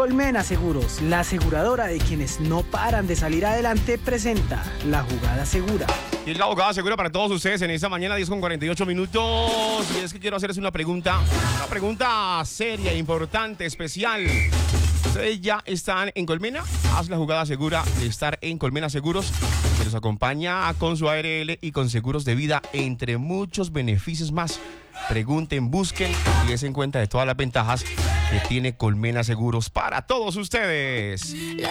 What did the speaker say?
Colmena Seguros, la aseguradora de quienes no paran de salir adelante, presenta La Jugada Segura. Y es la jugada segura para todos ustedes en esta mañana, 10:48. Y es que quiero hacerles una pregunta seria, importante, especial. ¿Ustedes ya están en Colmena? Haz la jugada segura de estar en Colmena Seguros, que los acompaña con su ARL y con seguros de vida, entre muchos beneficios más. Pregunten, busquen y den cuenta de todas las ventajas que tiene Colmena Seguros para todos ustedes. La